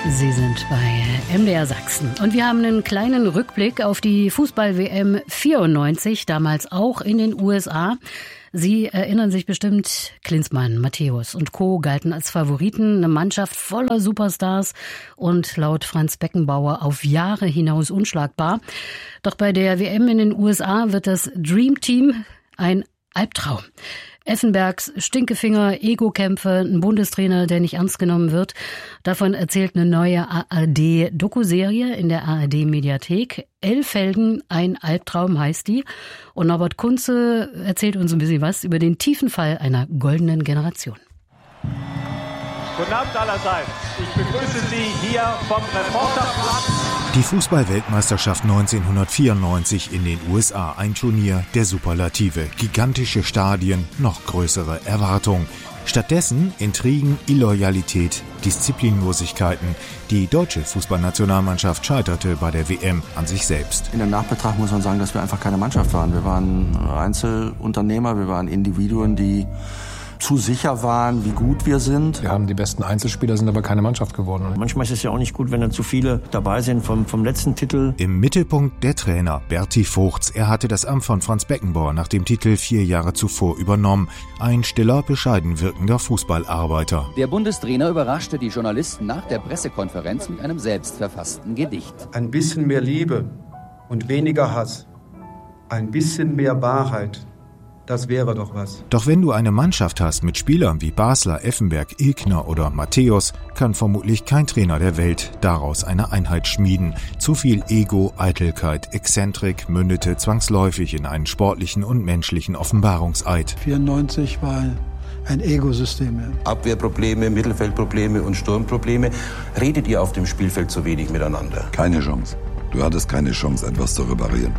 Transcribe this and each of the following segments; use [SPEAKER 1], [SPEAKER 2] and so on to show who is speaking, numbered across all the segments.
[SPEAKER 1] Sie sind bei MDR Sachsen und wir haben einen kleinen Rückblick auf die Fußball-WM 94, damals auch in den USA. Sie erinnern sich bestimmt, Klinsmann, Matthäus und Co. galten als Favoriten, eine Mannschaft voller Superstars und laut Franz Beckenbauer auf Jahre hinaus unschlagbar. Doch bei der WM in den USA wird das Dream Team ein Albtraum. Effenbergs Stinkefinger, Ego-Kämpfe, ein Bundestrainer, der nicht ernst genommen wird. Davon erzählt eine neue ARD-Dokuserie in der ARD-Mediathek. Elfhelden, ein Albtraum heißt die. Und Norbert Kunze erzählt uns ein bisschen was über den tiefen Fall einer goldenen Generation.
[SPEAKER 2] Guten Abend allerseits. Ich begrüße Sie hier vom Reporterplatz.
[SPEAKER 3] Die Fußball-Weltmeisterschaft 1994 in den USA, ein Turnier der Superlative, gigantische Stadien, noch größere Erwartungen. Stattdessen Intrigen, Illoyalität, Disziplinlosigkeiten. Die deutsche Fußballnationalmannschaft scheiterte bei der WM an sich selbst.
[SPEAKER 4] In der Nachbetrachtung muss man sagen, dass wir einfach keine Mannschaft waren. Wir waren Einzelunternehmer, wir waren Individuen, die zu sicher waren, wie gut wir sind.
[SPEAKER 5] Wir haben die besten Einzelspieler, sind aber keine Mannschaft geworden.
[SPEAKER 6] Und manchmal ist es ja auch nicht gut, wenn dann zu viele dabei sind vom letzten Titel.
[SPEAKER 3] Im Mittelpunkt der Trainer Berti Vogts. Er hatte das Amt von Franz Beckenbauer nach dem Titel 4 Jahre zuvor übernommen. Ein stiller, bescheiden wirkender Fußballarbeiter.
[SPEAKER 7] Der Bundestrainer überraschte die Journalisten nach der Pressekonferenz mit einem selbstverfassten Gedicht.
[SPEAKER 8] Ein bisschen mehr Liebe und weniger Hass. Ein bisschen mehr Wahrheit. Das wäre doch was.
[SPEAKER 3] Doch wenn du eine Mannschaft hast mit Spielern wie Basler, Effenberg, Ilkner oder Matthäus, kann vermutlich kein Trainer der Welt daraus eine Einheit schmieden. Zu viel Ego, Eitelkeit, Exzentrik mündete zwangsläufig in einen sportlichen und menschlichen Offenbarungseid.
[SPEAKER 9] 94 war ein Ego-System. Ja.
[SPEAKER 10] Abwehrprobleme, Mittelfeldprobleme und Sturmprobleme. Redet ihr auf dem Spielfeld zu wenig miteinander?
[SPEAKER 11] Keine Chance. Du hattest keine Chance, etwas zu reparieren.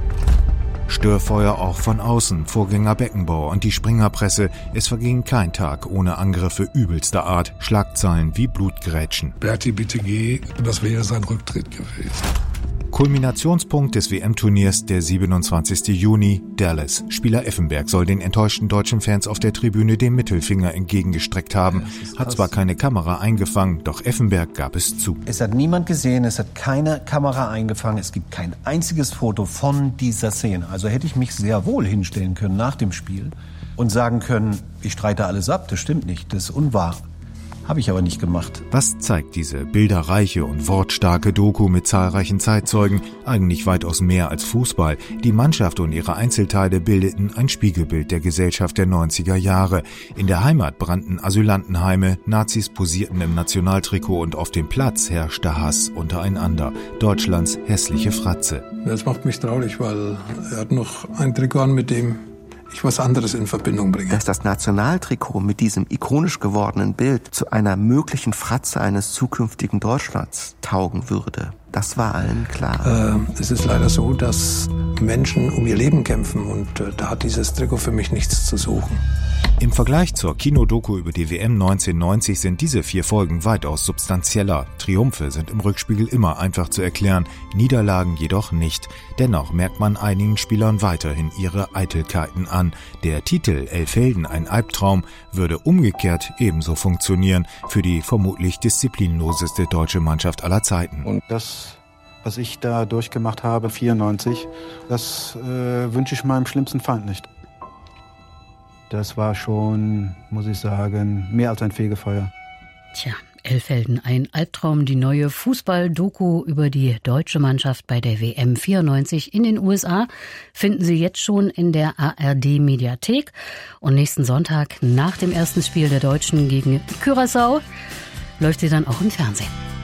[SPEAKER 3] Störfeuer auch von außen, Vorgänger Beckenbauer und die Springerpresse. Es verging kein Tag ohne Angriffe übelster Art, Schlagzeilen wie Blutgrätschen.
[SPEAKER 12] Berti, bitte geh, das wäre sein Rücktritt gewesen.
[SPEAKER 3] Kulminationspunkt des WM-Turniers, der 27. Juni, Dallas. Spieler Effenberg soll den enttäuschten deutschen Fans auf der Tribüne den Mittelfinger entgegengestreckt haben. Hat zwar keine Kamera eingefangen, doch Effenberg gab es zu.
[SPEAKER 13] Es hat niemand gesehen, es hat keine Kamera eingefangen, es gibt kein einziges Foto von dieser Szene. Also hätte ich mich sehr wohl hinstellen können nach dem Spiel und sagen können, ich streite alles ab, das stimmt nicht, das ist unwahr. Habe ich aber nicht gemacht.
[SPEAKER 3] Was zeigt diese bilderreiche und wortstarke Doku mit zahlreichen Zeitzeugen? Eigentlich weitaus mehr als Fußball. Die Mannschaft und ihre Einzelteile bildeten ein Spiegelbild der Gesellschaft der 90er Jahre. In der Heimat brannten Asylantenheime, Nazis posierten im Nationaltrikot und auf dem Platz herrschte Hass untereinander. Deutschlands hässliche Fratze.
[SPEAKER 12] Das macht mich traurig, weil er hat noch ein Trikot an, mit dem ich was anderes in Verbindung bringe.
[SPEAKER 4] Dass das Nationaltrikot mit diesem ikonisch gewordenen Bild zu einer möglichen Fratze eines zukünftigen Deutschlands taugen würde, das war allen klar.
[SPEAKER 12] Es ist leider so, dass Menschen um ihr Leben kämpfen und da hat dieses Trikot für mich nichts zu suchen.
[SPEAKER 3] Im Vergleich zur Kinodoku über die WM 1990 sind diese 4 Folgen weitaus substanzieller. Triumphe sind im Rückspiegel immer einfach zu erklären, Niederlagen jedoch nicht. Dennoch merkt man einigen Spielern weiterhin ihre Eitelkeiten an. Der Titel Elfhelden, ein Albtraum würde umgekehrt ebenso funktionieren für die vermutlich disziplinloseste deutsche Mannschaft aller Zeiten.
[SPEAKER 14] Und das, was ich da durchgemacht habe, 94, das wünsche ich meinem schlimmsten Feind nicht. Das war schon, muss ich sagen, mehr als ein Fegefeuer.
[SPEAKER 1] Tja, Elfhelden, ein Albtraum, die neue Fußball-Doku über die deutsche Mannschaft bei der WM 94 in den USA finden Sie jetzt schon in der ARD-Mediathek. Und nächsten Sonntag nach dem ersten Spiel der Deutschen gegen Curaçao läuft sie dann auch im Fernsehen.